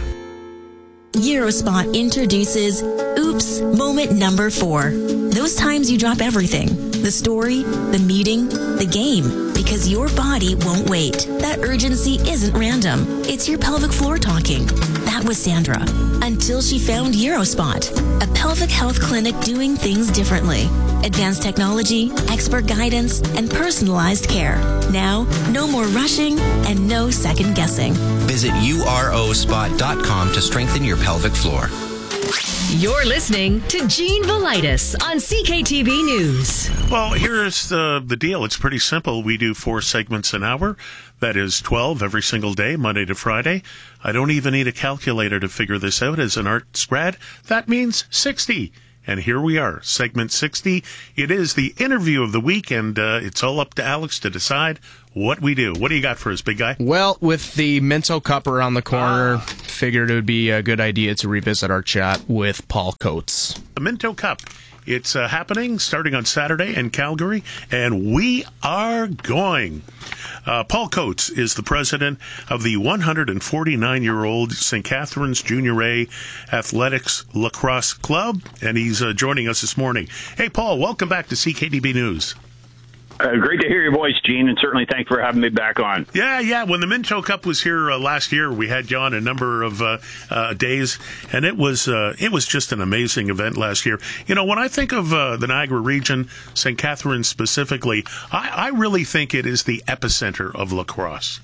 Eurospot introduces Oops Moment Number Four. Those times you drop everything. The story, the meeting, the game, because your body won't wait. That urgency isn't random. It's your pelvic floor talking. That was Sandra. Until she found Eurospot, a pelvic health clinic doing things differently. Advanced technology, expert guidance, and personalized care. Now, no more rushing and no second guessing. Visit U R O spot dot com to strengthen your pelvic floor. You're listening to Gene Velitis on C K T V News. Well, here's the, the deal. It's pretty simple. We do four segments an hour. That is twelve every single day, Monday to Friday. I don't even need a calculator to figure this out. As an arts grad, that means sixty. And here we are, segment sixty. It is the interview of the week, and uh, it's all up to Alex to decide what we do. What do you got for us, big guy? Well, with the Minto Cup around the corner, ah. figured it would be a good idea to revisit our chat with Paul Coates. The Minto Cup. It's uh, happening starting on Saturday in Calgary, and we are going. Uh, Paul Coates is the president of the one hundred forty-nine-year-old Saint Catharines Junior A Athletics Lacrosse Club, and he's uh, joining us this morning. Hey, Paul, welcome back to C K T B News. Uh, great to hear your voice, Gene, and certainly thanks for having me back on. Yeah, yeah. When the Minto Cup was here uh, last year, we had you on a number of uh, uh, days, and it was uh, it was just an amazing event last year. You know, when I think of uh, the Niagara region, Saint Catharines specifically, I, I really think it is the epicenter of lacrosse.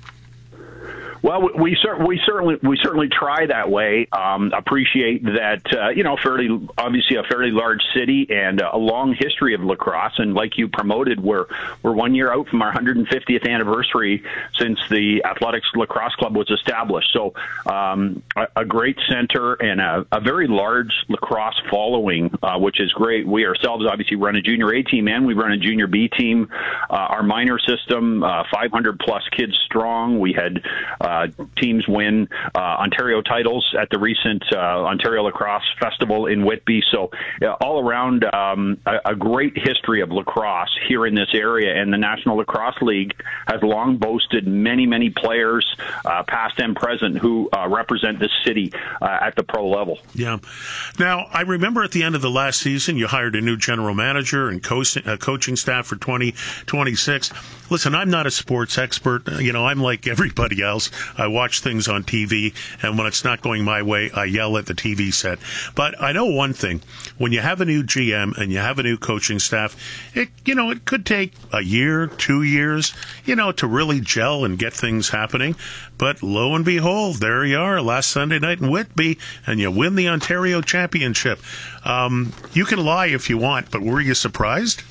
Well, we cer- we certainly we certainly try that way. Um, appreciate that uh, you know, fairly obviously a fairly large city and a long history of lacrosse. And like you promoted, we're we're one year out from our one hundred fiftieth anniversary since the Athletics Lacrosse Club was established. So um, a, a great center and a, a very large lacrosse following, uh, which is great. We ourselves obviously run a junior A team and we run a junior B team. Uh, our minor system, uh, five hundred plus kids strong. We had uh, Uh, teams win uh, Ontario titles at the recent uh, Ontario Lacrosse Festival in Whitby. So uh, all around um, a, a great history of lacrosse here in this area. And the National Lacrosse League has long boasted many, many players, uh, past and present, who uh, represent this city uh, at the pro level. Yeah. Now, I remember at the end of the last season, you hired a new general manager and co- uh, coaching staff for twenty twenty-six. Listen, I'm not a sports expert. You know, I'm like everybody else. I watch things on T V, and when it's not going my way, I yell at the T V set. But I know one thing. When you have a new G M and you have a new coaching staff, it, you know, it could take a year, two years, you know, to really gel and get things happening. But lo and behold, there you are last Sunday night in Whitby, and you win the Ontario Championship. Um, you can lie if you want, but were you surprised?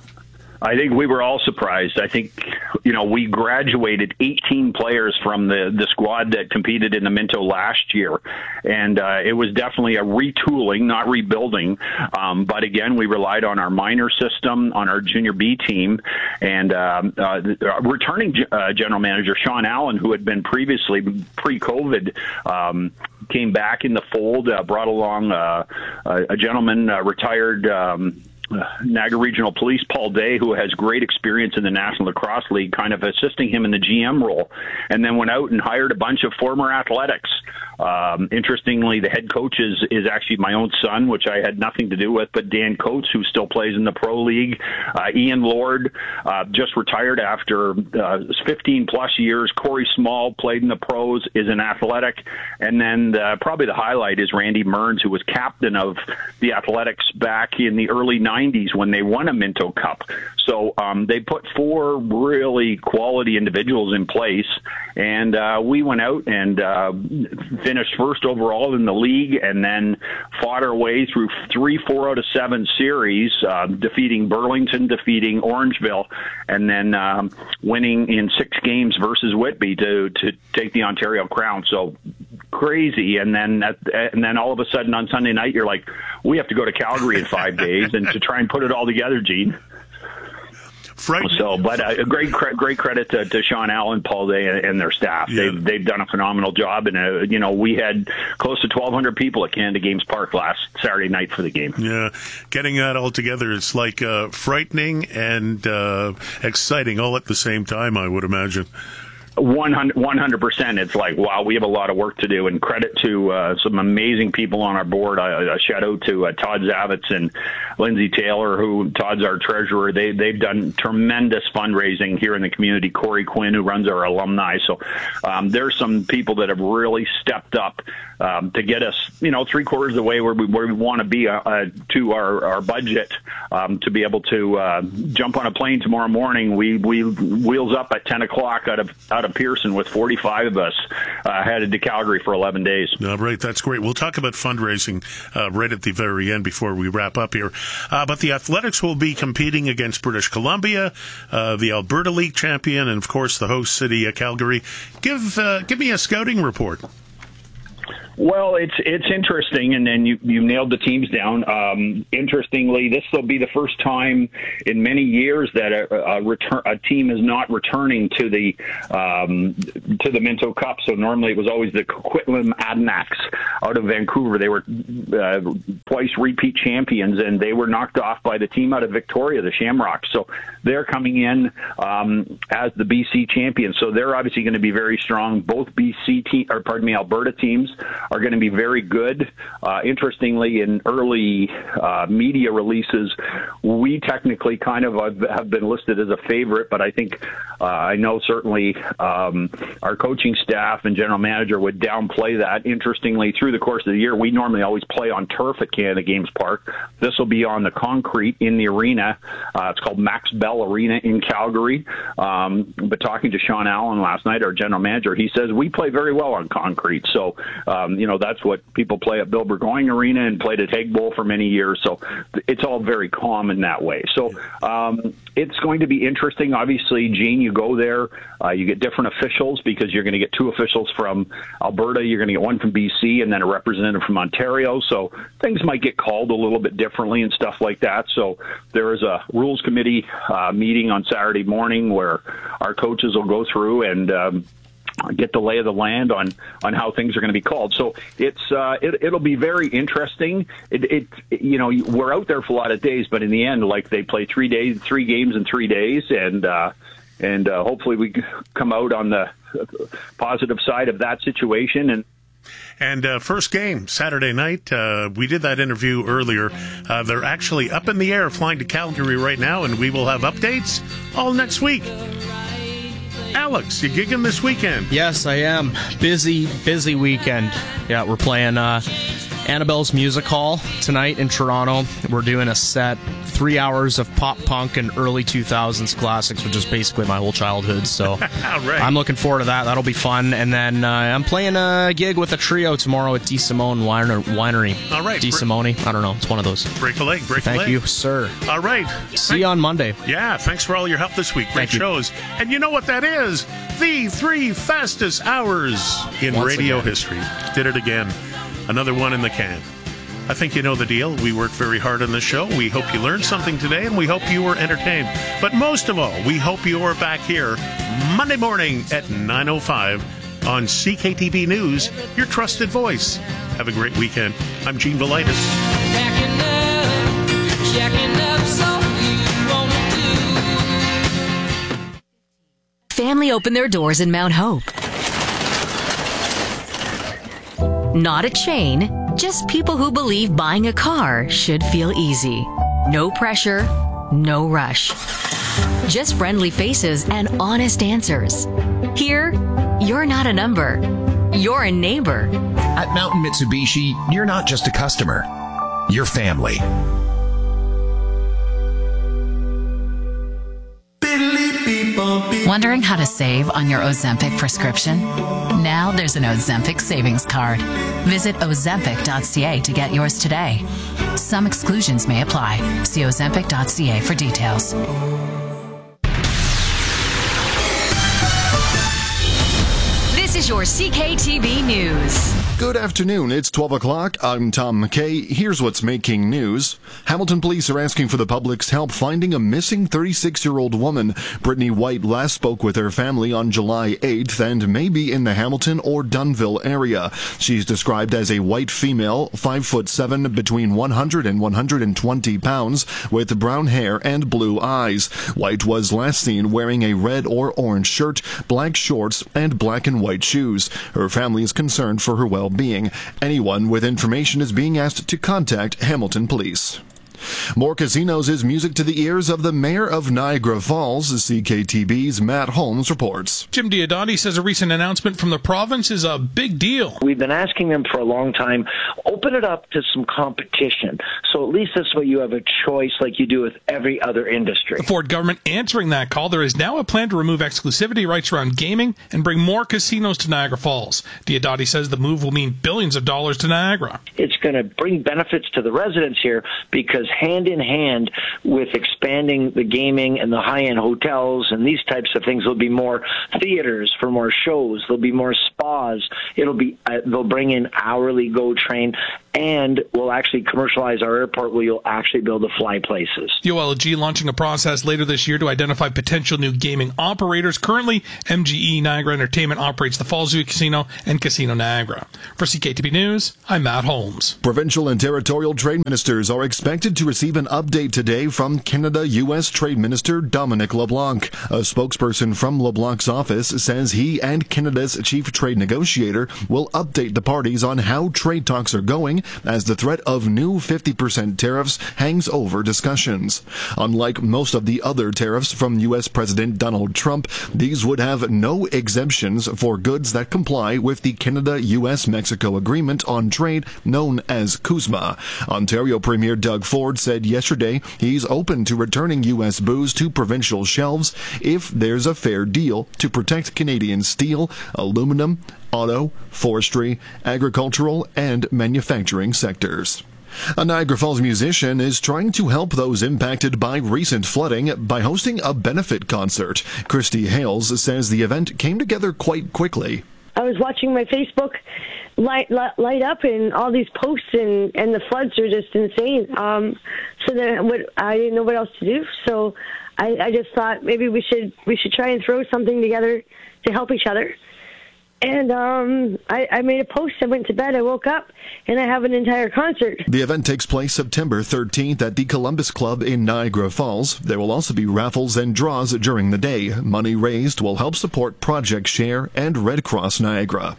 I think we were all surprised. I think, you know, we graduated eighteen players from the, the squad that competed in the Minto last year. And uh, it was definitely a retooling, not rebuilding. Um, but again, we relied on our minor system, on our junior B team. And um, uh, returning uh, general manager Sean Allen, who had been previously pre-COVID, um, came back in the fold, uh, brought along uh, a, a gentleman, uh, retired um Niagara Regional Police, Paul Day, who has great experience in the National Lacrosse League, kind of assisting him in the G M role, and then went out and hired a bunch of former athletics. Um, interestingly, the head coach is, is actually my own son, which I had nothing to do with, but Dan Coates, who still plays in the Pro League. Uh, Ian Lord uh, just retired after uh, fifteen plus years. Corey Small played in the pros, is an athletic. And then the, probably the highlight is Randy Mearns, who was captain of the Athletics back in the early nineties when they won a Minto Cup. So um, they put four really quality individuals in place, and uh, we went out and uh, finished first overall in the league, and then fought our way through three four out of seven series, uh, defeating Burlington, defeating Orangeville, and then um, winning in six games versus Whitby to to take the Ontario crown. So crazy. And then at, and then all of a sudden on Sunday night, you're like, we have to go to Calgary in five days and to try and put it all together, Gene. So, but uh, a great, great credit to, to Sean Allen, Paul Day, and their staff. Yeah. They've they've done a phenomenal job, and uh, you know, we had close to twelve hundred people at Canada Games Park last Saturday night for the game. Yeah, getting that all together is like uh, frightening and uh, exciting all at the same time, I would imagine. one hundred percent. It's like, wow, we have a lot of work to do, and credit to uh, some amazing people on our board. A, a shout out to uh, Todd Zavitz and Lindsay Taylor, who Todd's our treasurer. They, they've done tremendous fundraising here in the community. Corey Quinn, who runs our alumni. So um, there's some people that have really stepped up um, to get us, you know, three quarters of the way where we, where we want to be uh, uh, to our, our budget um, to be able to uh, jump on a plane tomorrow morning. We, we wheels up at ten o'clock out of out of Pearson with forty-five of us uh, headed to Calgary for eleven days. All right, that's great. We'll talk about fundraising uh, right at the very end before we wrap up here. Uh, but the Athletics will be competing against British Columbia, uh, the Alberta League champion, and of course the host city, uh, Calgary. Give uh, give me a scouting report. Well, it's it's interesting, and then you, you nailed the teams down. Um, interestingly, this will be the first time in many years that a, a, return, a team is not returning to the um, to the Minto Cup. So normally it was always the Coquitlam Adanacs out of Vancouver. They were uh, twice repeat champions, and they were knocked off by the team out of Victoria, the Shamrocks. So they're coming in um, as the B C champions. So they're obviously going to be very strong. Both B C te- or pardon me, Alberta teams are going to be very good. Uh, interestingly, in early uh, media releases, we technically kind of have, have been listed as a favorite, but I think uh, I know certainly um, our coaching staff and general manager would downplay that. Interestingly, through the course of the year, we normally always play on turf at Canada Games Park. This will be on the concrete in the arena. Uh, it's called Max Bell Arena in Calgary. Um, but talking to Sean Allen last night, our general manager, he says we play very well on concrete. So, um, you know, that's what people play at Bill Burgoyne Arena and played at Hague Bowl for many years. So it's all very common that way. So um, it's going to be interesting. Obviously, Gene, you go there, uh, you get different officials because you're going to get two officials from Alberta, you're going to get one from B C, and then a representative from Ontario. So things might get called a little bit differently and stuff like that. So there is a rules committee uh, meeting on Saturday morning where our coaches will go through and um, get the lay of the land on, on how things are going to be called. So it's uh, it, it'll be very interesting. It, it you know we're out there for a lot of days, but in the end, like they play three days, three games in three days, and uh, and uh, hopefully we come out on the positive side of that situation. And And uh, first game, Saturday night. Uh, we did that interview earlier. Uh, they're actually up in the air flying to Calgary right now, and we will have updates all next week. Alex, you gigging this weekend? Yes, I am. Busy, busy weekend. Yeah, we're playing uh, Annabelle's Music Hall tonight in Toronto. We're doing a set, three hours of pop punk and early two thousands classics, which is basically my whole childhood. So right. I'm looking forward to that. That'll be fun. And then uh, I'm playing a gig with a trio tomorrow at D. Simone Winer- Winery. All right. D. Simone. I don't know. It's one of those. Break a leg. Break Thank a leg. you, sir. All right. See Thank- you on Monday. Yeah, thanks for all your help this week. Great Thank you. shows. And you know what that is? The three fastest hours in Once radio again. history. Did it again. Another one in the can. I think you know the deal. We work very hard on this show. We hope you learned something today, and we hope you were entertained. But most of all, we hope you are back here Monday morning at nine oh five on C K T V News, your trusted voice. Have a great weekend. I'm Gene Velitis. Jacking up, jacking up, so you wanna do. Family opened their doors in Mount Hope. Not a chain, just people who believe buying a car should feel easy. No pressure, no rush. Just friendly faces and honest answers. Here, you're not a number. You're a neighbor. At Mountain Mitsubishi, you're not just a customer. You're family. Wondering how to save on your Ozempic prescription? Now there's an Ozempic savings card. Visit ozempic dot c a to get yours today. Some exclusions may apply. See ozempic dot c a for details. This is your C K T V News. Good afternoon. It's twelve o'clock. I'm Tom McKay. Here's what's making news. Hamilton police are asking for the public's help finding a missing thirty-six-year-old woman. Brittany White last spoke with her family on July eighth and may be in the Hamilton or Dunnville area. She's described as a white female, five foot seven, between one hundred and one hundred twenty pounds, with brown hair and blue eyes. White was last seen wearing a red or orange shirt, black shorts, and black and white shoes. Her family is concerned for her well-being. Being. Anyone with information is being asked to contact Hamilton Police. More casinos is music to the ears of the mayor of Niagara Falls. C K T B's Matt Holmes reports. Jim Diodati says a recent announcement from the province is a big deal. We've been asking them for a long time, open it up to some competition. So at least this way you have a choice like you do with every other industry. The Ford government answering that call, there is now a plan to remove exclusivity rights around gaming and bring more casinos to Niagara Falls. Diodati says the move will mean billions of dollars to Niagara. It's going to bring benefits to the residents here because hand in hand with expanding the gaming and the high-end hotels and these types of things, there'll be more theaters for more shows. There'll be more spas. It'll be uh, they'll bring in hourly GO train, and we'll actually commercialize our airport where you'll actually be able to fly places. The O L G launching a process later this year to identify potential new gaming operators. Currently, M G E Niagara Entertainment operates the Fallsview Casino and Casino Niagara. For C K T B News, I'm Matt Holmes. Provincial and territorial trade ministers are expected to receive an update today from Canada-U S Trade Minister Dominic LeBlanc. A spokesperson from LeBlanc's office says he and Canada's chief trade negotiator will update the parties on how trade talks are going as the threat of new fifty percent tariffs hangs over discussions. Unlike most of the other tariffs from U S President Donald Trump, these would have no exemptions for goods that comply with the Canada-U S Mexico Agreement on Trade known as CUSMA. Ontario Premier Doug Ford said yesterday he's open to returning U S booze to provincial shelves if there's a fair deal to protect Canadian steel, aluminum, auto, forestry, agricultural, and manufacturing sectors. A Niagara Falls musician is trying to help those impacted by recent flooding by hosting a benefit concert. Christy Hales says the event came together quite quickly. I was watching my Facebook light light, light up, and all these posts, and, and the floods are just insane. Um, so then, what I didn't know what else to do. So I, I just thought maybe we should we should try and throw something together to help each other. And um, I, I made a post. I went to bed. I woke up, and I have an entire concert. The event takes place September thirteenth at the Columbus Club in Niagara Falls. There will also be raffles and draws during the day. Money raised will help support Project Share and Red Cross Niagara.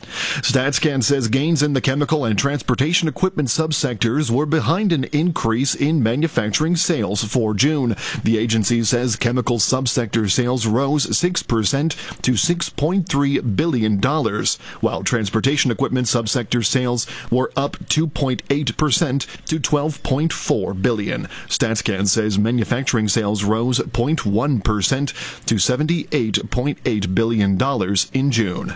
StatsCan says gains in the chemical and transportation equipment subsectors were behind an increase in manufacturing sales for June. The agency says chemical subsector sales rose six percent to six point three billion dollars, while transportation equipment subsector sales were up two point eight percent to twelve point four billion dollars. StatsCan says manufacturing sales rose zero point one percent to seventy-eight point eight billion dollars in June.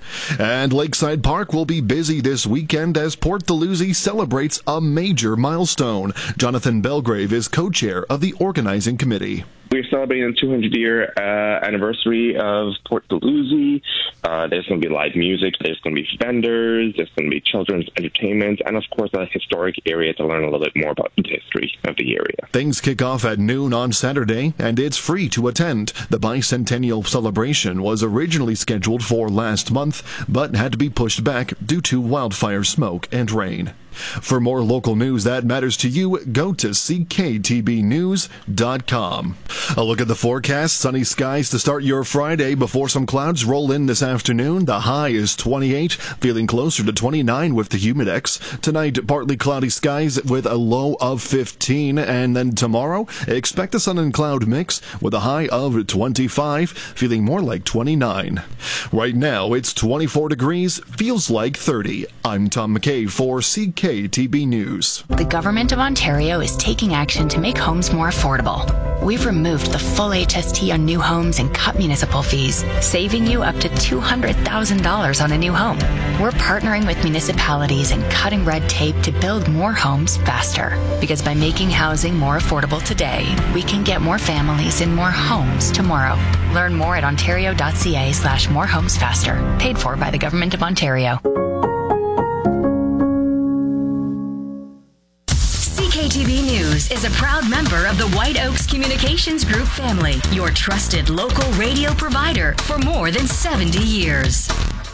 And Lakeside Park will be busy this weekend as Port Dalhousie celebrates a major milestone. Jonathan Belgrave is co-chair of the organizing committee. We're celebrating the two hundred year uh, anniversary of Port Dalhousie. Uh, there's going to be live music. There's going to be vendors. There's going to be children's entertainment. And, of course, a historic area to learn a little bit more about the history of the area. Things kick off at noon on Saturday, and it's free to attend. The bicentennial celebration was originally scheduled for last month, but had to be pushed back due to wildfire smoke and rain. For more local news that matters to you, go to C K T B news dot com. A look at the forecast. Sunny skies to start your Friday before some clouds roll in this afternoon. The high is twenty-eight, feeling closer to twenty-nine with the humidex. Tonight, partly cloudy skies with a low of fifteen. And then tomorrow, expect a sun and cloud mix with a high of twenty-five, feeling more like twenty-nine. Right now, it's twenty-four degrees, feels like thirty. I'm Tom McKay for C K T B News. The Government of Ontario is taking action to make homes more affordable. We've removed the full H S T on new homes and cut municipal fees, saving you up to two hundred thousand dollars on a new home. We're partnering with municipalities and cutting red tape to build more homes faster. Because by making housing more affordable today, we can get more families in more homes tomorrow. Learn more at ontario.ca slash more homes faster. Paid for by the Government of Ontario. K T B News is a proud member of the White Oaks Communications Group family, your trusted local radio provider for more than seventy years.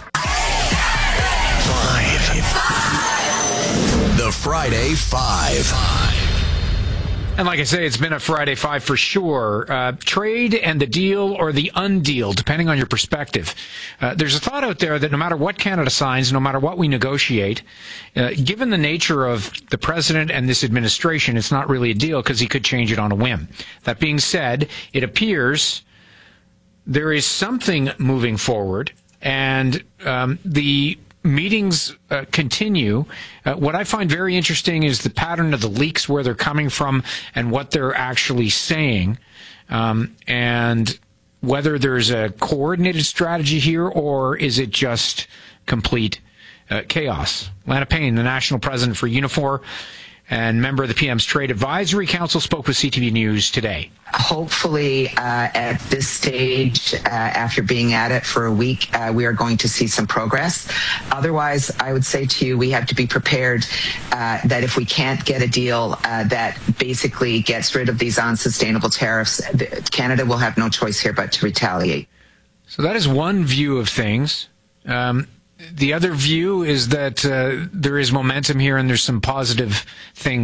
Five. The Friday Five. And like I say, it's been a Friday Five for sure. Uh, trade and the deal or the undeal, depending on your perspective. Uh, there's a thought out there that no matter what Canada signs, no matter what we negotiate, uh, given the nature of the president and this administration, it's not really a deal because he could change it on a whim. That being said, it appears there is something moving forward, and um, the meetings uh, continue. Uh, what I find very interesting is the pattern of the leaks, where they're coming from and what they're actually saying, um, and whether there's a coordinated strategy here or is it just complete uh, chaos. Lana Payne, the national president for Unifor and member of the P M's Trade Advisory Council, spoke with C T V News today. Hopefully, uh, at this stage, uh, after being at it for a week, uh, we are going to see some progress. Otherwise, I would say to you, we have to be prepared uh, that if we can't get a deal uh, that basically gets rid of these unsustainable tariffs, Canada will have no choice here but to retaliate. So that is one view of things. Um, the other view is that uh, there is momentum here and there's some positive things